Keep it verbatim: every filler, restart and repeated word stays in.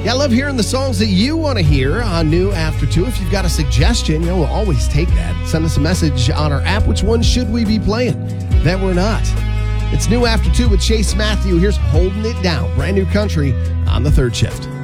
Yeah, I love hearing the songs that you want to hear on New After two. If you've got a suggestion, you know, we'll always take that. Send us a message on our app. Which one should we be playing that we're not? It's New After two with Chase Matthew. Here's Holding It Down. Brand new country on the third shift.